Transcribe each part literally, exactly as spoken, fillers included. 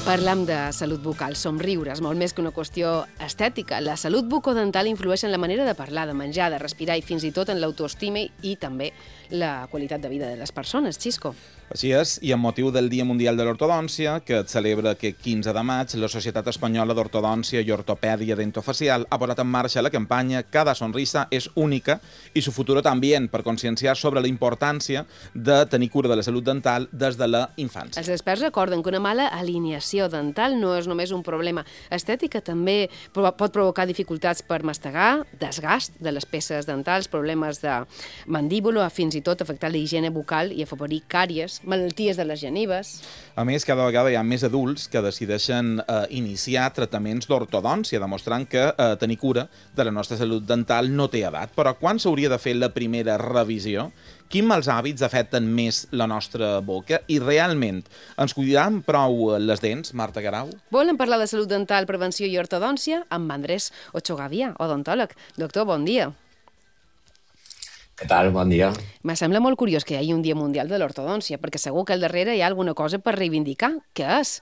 Parlam de salut bucal, somriures, molt més que una qüestió estètica. La salut bucodental influeix en la manera de parlar, de menjar, de respirar i fins i tot en l'autoestima i també la qualitat de vida de les persones. Xisco. Així és, i amb motiu del Dia Mundial de l'Ortodòncia, que es celebra aquest quinze de maig, la Societat Espanyola d'Ortodòncia i Ortopèdia Dentofacial ha posat en marxa la campanya Cada sonrisa és única i su futuro también, per conscienciar sobre la importància de tenir cura de la salut dental des de la infància. Els experts recorden que una mala alineació dental no és només un problema estètic, que també pot provocar dificultats per mastegar, desgast de les peces dentals, problemes de mandíbula, fins i tot afectar la higiene bucal i afavorir càries, malalties de les genives. A més, cada vegada hi ha més adults que decideixen eh, iniciar tractaments d'ortodòncia, demostrant que eh, tenir cura de la nostra salut dental no té edat. Però quan s'hauria de fer la primera revisió? Quins mals hàbits afecten més la nostra boca? I realment ens cuidam prou les dents, Marta Garau? Volem parlar de salut dental, prevenció i ortodòncia amb Andrés Ochogavià, odontòleg. Doctor, bon dia. Què tal? Bon dia. Me sembla molt curiós que hi hagi un Dia Mundial de l'Ortodòncia, perquè segur que al darrere hi ha alguna cosa per reivindicar. Què és?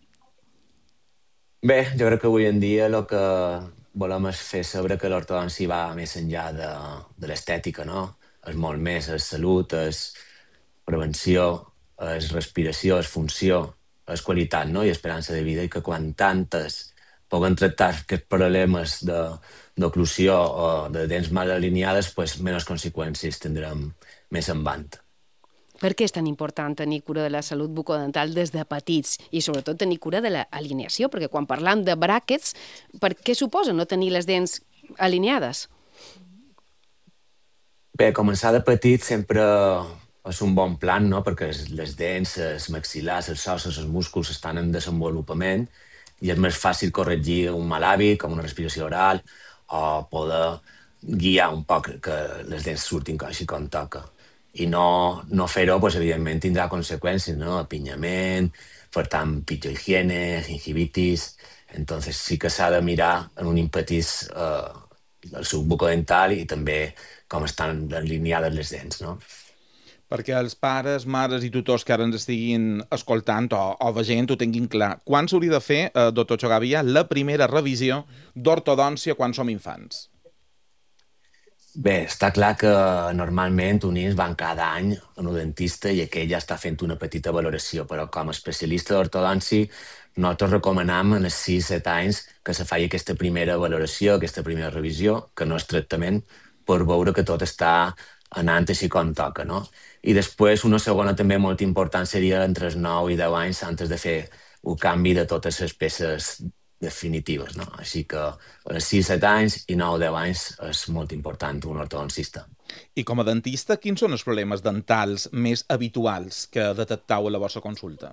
Bé, jo crec que avui en dia el que volem és fer saber que l'ortodòncia va més enllà de, de l'estètica, no? És molt més, és salut, és prevenció, és respiració, és funció, és qualitat, no? I esperança de vida, i que quan tantes puguen tractar aquests problemes d'oclusió o de dents mal alineades, pues, menys conseqüències tindrem més endavant. Per què és tan important tenir cura de la salut bucodental des de petits i sobretot tenir cura de l'alineació? Perquè quan parlam de bràquets, per què suposa no tenir les dents alineades? Bé, començar de petit sempre és un bon plan, no? Perquè les dents, els maxil·lars, els ossos, els músculs estan en desenvolupament i és més fàcil corregir un mal hàbit, com una respiració oral, o poder guiar un poc que les dents surtin així com toca. I no, no fer-ho, pues, evidentment, tindrà conseqüències, no? Apinyament, per tant, pitjor higiene, gingivitis. Entonces sí que s'ha de mirar en un impetís eh, el seu bucodental i també com estan alineades les dents, no? Perquè els pares, mares i tutors que ara ens estiguin escoltant o, o veient ho tinguin clar, quan s'hauria de fer, eh, doctor Ochogavià, la primera revisió d'ortodòncia quan som infants? Bé, està clar que normalment uns nens van cada any a un dentista i aquell ja està fent una petita valoració, però com a especialista d'ortodòncia nosaltres recomanem en els sis set anys que se faci aquesta primera valoració, aquesta primera revisió, que no és tractament, per veure que tot està anant així com toca, no? I després una segona també molt important seria entre els nou i deu anys antes de fer un canvi de totes les peces definitives, no? Així que a sis set anys i nou deu anys és molt important un ortodoncista. I com a dentista, quins són els problemes dentals més habituals que detecteu a la vostra consulta?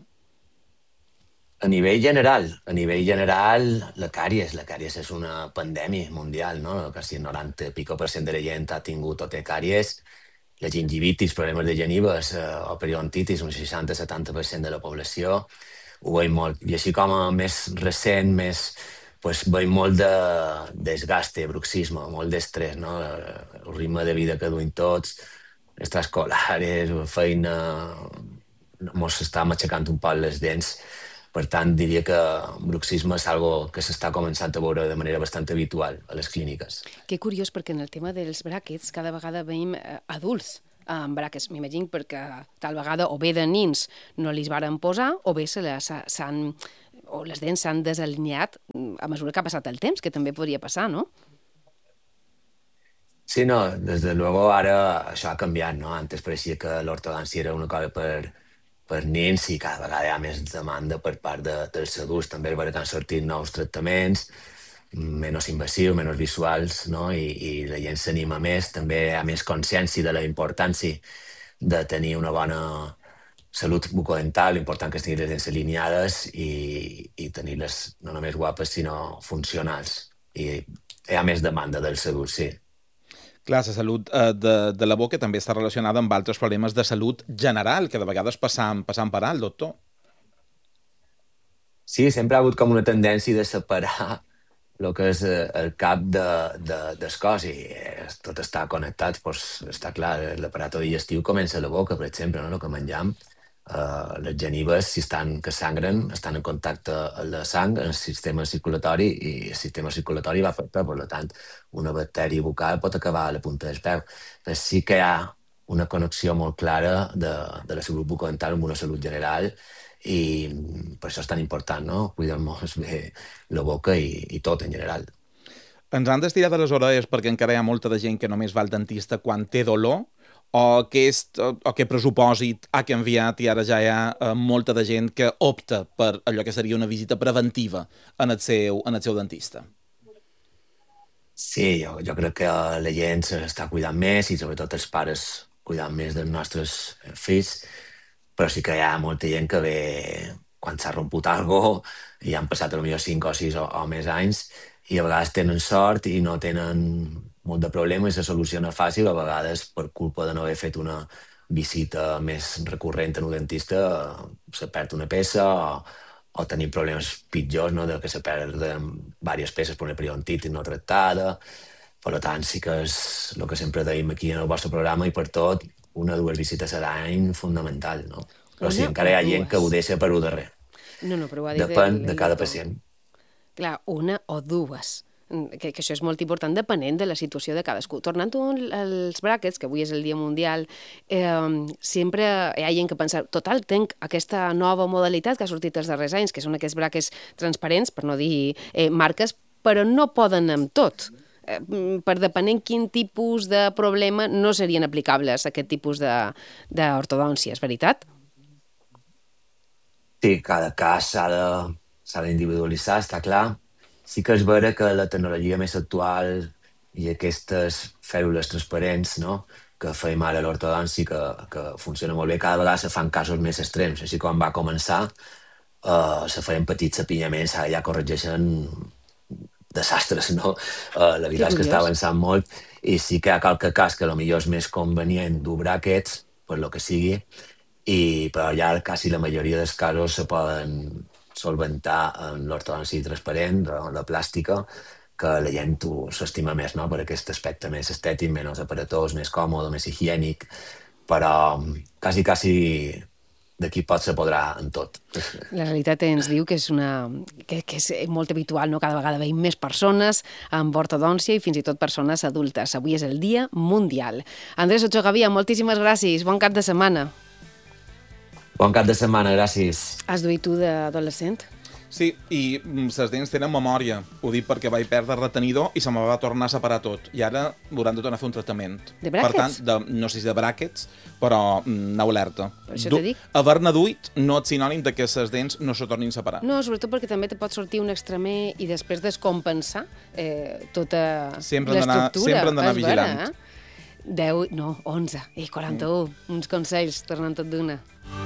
A nivell general, a nivell general, la càries. La càries és una pandèmia mundial, no? Quasi el noranta i pico per cent de la gent ha tingut o té càries. La gingivitis, problemes de genives eh, o periodontitis, un seixanta setanta per cent de la població, ho veiem molt. I així com a més recent, més, pues, veiem molt de desgaste, bruxisme, molt d'estrès, no? El ritme de vida que duim tots, extraescolares, feina, mos està matxacant un poc les dents. Per tant, diria que bruxisme és algo que s'està començant a veure de manera bastant habitual a les clíniques. Que curiós, perquè en el tema dels bràquets cada vegada veiem eh, adults amb bràquets, m'imagino, perquè tal vegada o bé de nins no li varen posar o bé se les, s'han, o les dents s'han desalineat a mesura que ha passat el temps, que també podria passar, no? Sí, no, des de luego ara això ha canviat, no? Antes pareixia que l'ortodòncia era una cosa per per nens i cada vegada hi ha més demanda per part de, dels adults també perquè han sortit nous tractaments menys invasius, menys visuals, no? I, i la gent s'anima més, també hi ha més consciència de la importància de tenir una bona salut bucodental, l'important que és tenir les dents alineades i, i tenir-les no només guapes sinó funcionals, i hi ha més demanda dels adults, sí. Clar, la salut eh, de, de la boca també està relacionada amb altres problemes de salut general, que de vegades passam, passam per alt, doctor. Sí, sempre ha hagut com una tendència de separar el que és el cap de, de, del cos i tot està connectat. Pues, està clar, l'aparat digestiu comença a la boca, per exemple, no? El que menjam Uh, les genives, si estan que sangren, estan en contacte amb la sang, en el sistema circulatori, i el sistema circulatori va afectar, per tant, una bactèria bucal pot acabar a la punta del peu. Però sí que hi ha una connexió molt clara de, de la salut bucodental amb una salut general, i per això és tan important, no? Cuidar-nos bé la boca i, i tot en general. Ens han d'estirar de les orelles perquè encara hi ha molta de gent que només va al dentista quan té dolor, o aquest, o aquest pressupòsit ha canviat i ara ja hi ha eh, molta de gent que opta per allò que seria una visita preventiva en el seu, en el seu dentista? Sí, jo, jo crec que la gent s'està cuidant més i sobretot els pares cuidant més dels nostres fills, però sí que hi ha molta gent que ve quan s'ha romput alguna cosa i han passat potser cinc o sis o, o més anys i a vegades tenen sort i no tenen molt de problema i se soluciona fàcil, a vegades per culpa de no haver fet una visita més recurrent en un dentista se perd una peça o, o tenim problemes pitjors, no? De que se perden diverses peces per una periodontitis no tractada. Per tant, sí que és el que sempre deim aquí en el vostre programa i per tot, una o dues visites a l'any fundamental, no? Però sí, Una encara hi ha o gent que ho dues. deixa per ho darrer. No, no, però ho ha dit Depèn el, de el cada doctor. pacient. Clar, una o dues. Mm, Que, que això és molt important depenent de la situació de cadascú. Tornant als bràquets, que avui és el Dia Mundial, eh, sempre hi ha gent que pensa, total, tenc aquesta nova modalitat que ha sortit els darrers anys, que són aquests bràquets transparents, per no dir eh, marques, però no poden amb tot. Eh, per depenent quin tipus de problema no serien aplicables aquest tipus de- d'ortodòncia, és veritat? Sí, cada cas s'ha de, s'ha d'individualitzar, està clar. Sí que és vera que la tecnologia més actual i aquestes fèrules transparents, no?, que feim ara a l'ortodòncia, que, que funciona molt bé, cada vegada se fan casos més extrems. Així quan va començar, eh, se feien petits apinyaments, ara ja corregeixen desastres, no? Uh, la Que veritat és que està curiós. avançant molt i sí que hi ha qualque cas que potser és més convenient dur brackets, per lo que sigui, i, però ja quasi la majoria dels casos se poden solventar en l'ortodòncia transparent, de, de plàstica, que la gent ho s'estima més, no?, per aquest aspecte més estètic, menys aparatós, més còmode, més higiènic, però quasi, quasi d'aquí pot se podrà en tot. La realitat ens diu que és, una, que, que és molt habitual, no? Cada vegada veiem més persones amb ortodòncia i fins i tot persones adultes. Avui és el Dia Mundial. Andrés Ocho Gavia, moltíssimes gràcies. Bon cap de setmana. Bon cap de setmana, gràcies. Has duit tu d'adolescent? Sí, i les dents tenen memòria. Ho dic perquè vaig perdre retenidor i se me va tornar a separar tot. I ara hauran de tornar a fer un tractament. De Per tant, bràquets? de, no sé si de bràquets, però mm, anau alerta. Per això Du- t'he dit. Haver-ne duit no és sinònim de que les dents no se tornin a separar. No, sobretot perquè també te pot sortir un extremer i després descompensar eh, tota Sempre hem d'anar- l'estructura. sempre hem d'anar És vera, vigilant. Eh? deu, no, onze i quaranta-u. Uns consells, tornant tot d'una.